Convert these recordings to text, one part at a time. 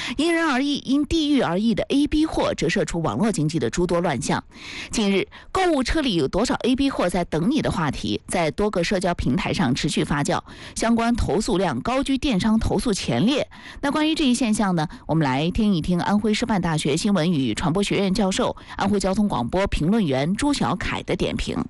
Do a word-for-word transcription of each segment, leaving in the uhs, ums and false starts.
因人而异、因地域而异的 A B 货折射出网络经济的诸多乱象。近日，购物车里有多少 A B 货在等你的话题在多个社交平台上持续发酵，相关投诉量高居电商投诉前列。那关于这一现象呢，我们来听一听安徽师范大学新闻与传播学院教授、安徽交通广播评论员朱小凯的点评。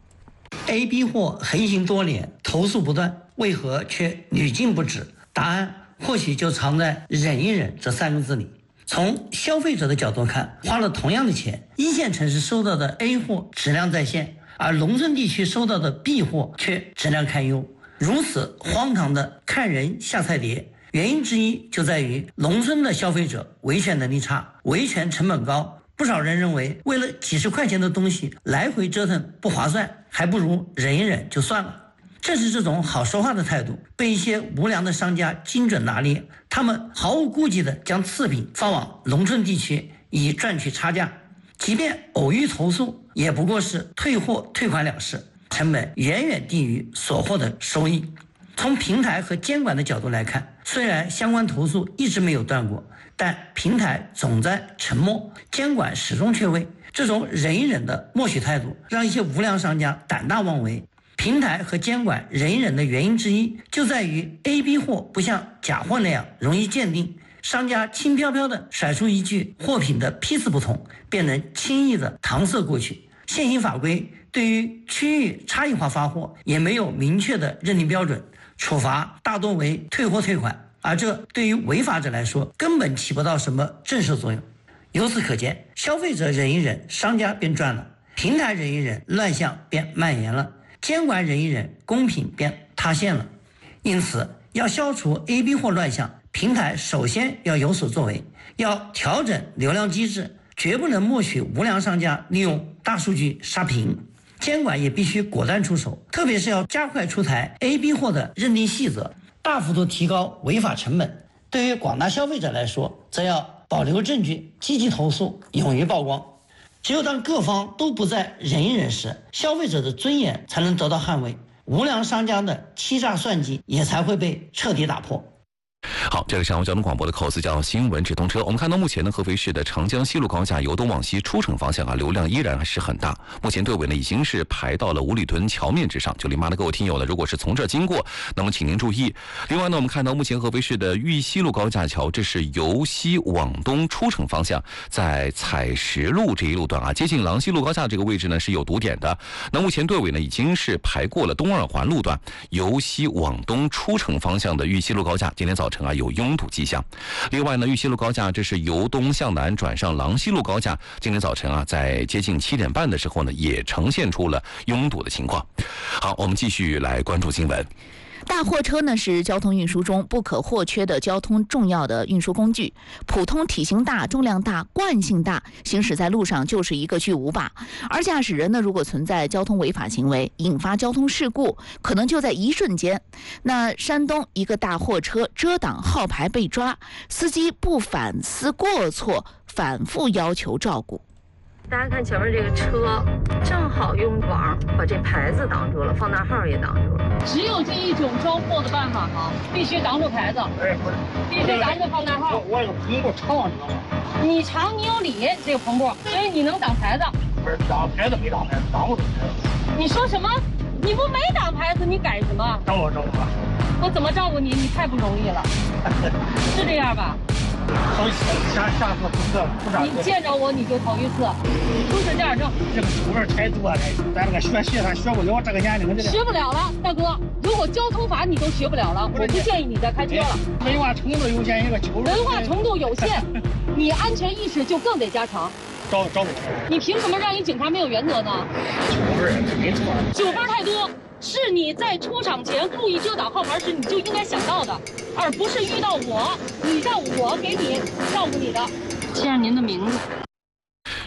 A B 货横行多年，投诉不断，为何却屡禁不止？答案或许就藏在忍一忍这三个字里。从消费者的角度看，花了同样的钱，一线城市收到的 A 货质量在线，而农村地区收到的 B 货却质量堪忧。如此荒唐的看人下菜碟，原因之一就在于农村的消费者维权能力差，维权成本高。不少人认为，为了几十块钱的东西来回折腾不划算，还不如忍一忍就算了。正是这种好说话的态度，被一些无良的商家精准拿捏，他们毫无顾忌地将次品放往农村地区，以赚取差价。即便偶遇投诉，也不过是退货退款了事，成本远远低于所获的收益。从平台和监管的角度来看，虽然相关投诉一直没有断过，但平台总在沉默，监管始终缺位。这种忍一忍的默许态度，让一些无良商家胆大妄为。平台和监管忍一忍的原因之一，就在于 A B 货不像假货那样容易鉴定，商家轻飘飘地甩出一句货品的批次不同，便能轻易地搪塞过去。现行法规对于区域差异化发货也没有明确的认定标准，处罚大多为退货退款，而这对于违法者来说根本起不到什么震慑作用。由此可见，消费者忍一忍，商家便赚了；平台忍一忍，乱象便蔓延了；监管忍一忍，公平便塌陷了。因此，要消除 A B 货乱象，平台首先要有所作为，要调整流量机制，绝不能默许无良商家利用大数据杀屏。监管也必须果断出手，特别是要加快出台 A B 货的认定细则，大幅度提高违法成本。对于广大消费者来说，则要保留证据，积极投诉，勇于曝光。只有当各方都不再忍一忍时，消费者的尊严才能得到捍卫，无良商家的欺诈算计也才会被彻底打破。 好，这个是安徽交通广播的口子叫新闻直通车。我们看到目前呢，合肥市的长江西路高架由东往西出城方向啊，流量依然还是很大。目前队伍呢已经是排到了五里屯桥面之上。九零八的各位听友呢，如果是从这儿经过，那么请您注意。另外呢，我们看到目前合肥市的豫西路高架桥，这是由西往东出城方向，在采石路这一路段啊，接近郎西路高架这个位置呢是有堵点的。那目前队伍呢已经是排过了东二环路段，由西往东出城方向的豫西路高架，今天早晨啊有拥堵迹象。另外呢，豫西路高架这是由东向南转上郎西路高架，今天早晨啊，在接近七点半的时候呢，也呈现出了拥堵的情况。好，我们继续来关注新闻。 大货车呢是交通运输中不可或缺的交通重要的运输工具，普通体型大、重量大、惯性大，行驶在路上就是一个巨无霸。而驾驶人呢，如果存在交通违法行为，引发交通事故，可能就在一瞬间。那山东一个大货车遮挡号牌被抓，司机不反思过错，反复要求照顾。 大家看前面这个车，正好用网把这牌子挡住了，放大号也挡住了。 只有这一种招货的办法吗？必须挡住牌子， 哎，不是， 必须挡住放大号。 我我这个篷布长，你知道吗？ 你长，你有理，这个篷布，所以你能挡牌子。 不是挡牌子没挡牌子，挡不住牌子。 你说什么？你不没挡牌子，你改什么？ 照顾照顾吧。 我怎么照顾你？你太不容易了，是这样吧？ 头一次，下下次不是不是。 你见着我你就头一次，你出示驾驶证。 这个手腕太多了，咱这个学习他学不了，这个年龄这个。 学不了了，大哥，如果交通法你都学不了了，我不建议你再开车了。 文化程度有限，一个九。 文化程度有限，你安全意识就更得加强。 找找我。 你凭什么让一警察没有原则呢？ 九分没错。 九分太多。是你在出厂前故意遮挡号牌时，你就应该想到的，而不是遇到我，你让我给你照顾你的。先让您的名字。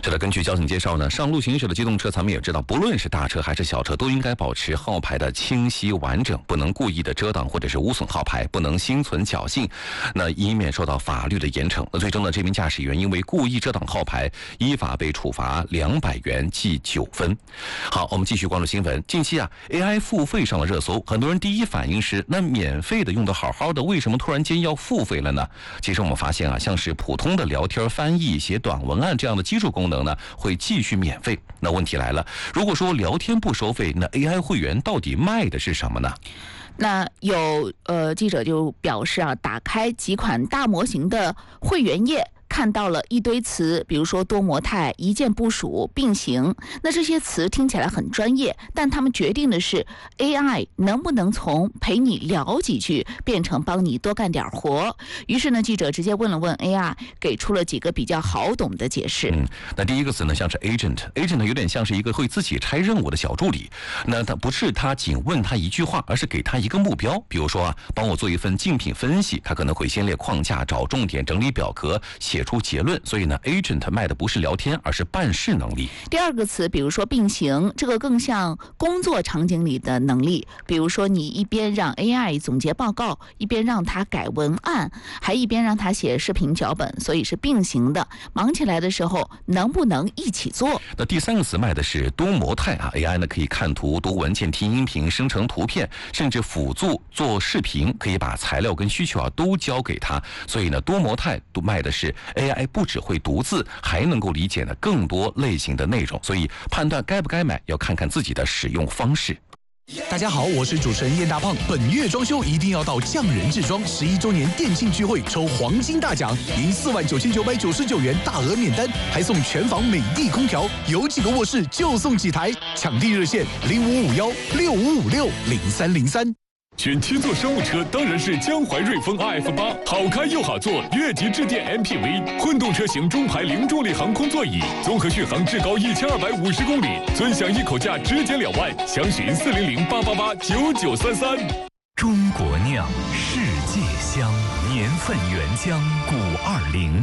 是的，根据交警介绍呢，上路行驶的机动车，咱们也知道，不论是大车还是小车，都应该保持号牌的清晰完整，不能故意的遮挡或者是污损号牌，不能心存侥幸，那以免受到法律的严惩。那最终呢，这名驾驶员因为故意遮挡号牌，依法被处罚两百元记九分。好，我们继续关注新闻。近期啊 ，A I 付费上了热搜，很多人第一反应是，那免费的用得好好的，为什么突然间要付费了呢？其实我们发现啊，像是普通的聊天、翻译、写短文案这样的基础功能呢，会继续免费。那问题来了，如果说聊天不收费，那 A I 会员到底卖的是什么呢？ 那有呃记者就表示啊，打开几款大模型的会员页，看到了一堆词，比如说多模态、一键部署、并行。那这些词听起来很专业，但他们决定的是 A I 能不能从陪你聊几句变成帮你多干点活。于是呢，记者直接问了问 A I， 给出了几个比较好懂的解释。 嗯，那第一个词呢，像是 agent，agent 有点像是一个会自己拆任务的小助理。那他不是他仅问他一句话，而是给他一个目标。比如说啊，帮我做一份竞品分析，他可能会先列框架、找重点、整理表格、写出结论。所以呢 agent 卖的不是聊天，而是办事能力。 第二个词，比如说并行，这个更像工作场景里的能力。比如说你一边让 A I 总结报告，一边让它改文案，还一边让它写视频脚本，所以是并行的。忙起来的时候能不能一起做？ 那第三个词卖的是多模态啊 ，A I 呢可以看图、读文件、听音频、生成图片，甚至辅助做视频，可以把材料跟需求啊都交给他。所以呢，多模态都卖的是 A I 不只会读字，还能够理解呢更多类型的内容。所以判断该不该买，要看看自己的使用方式。 大家好，我是主持人燕大胖。本月装修一定要到匠人制装十一周年店庆聚会抽黄金大奖，赢四万九千九百九十九元大额免单，还送全房美的空调，有几个卧室就送几台。抢地热线零五五幺六五五六零三零三。 选七座商务车当然是江淮瑞风 R F 八，好开又好坐，越级致电 M P V， 混动车型中排零重力航空座椅，综合续航至高一千二百五十公里，尊享一口价直减两万，详询四零零八八八九九三三。 中国酿，世界香，年份原浆，古二零。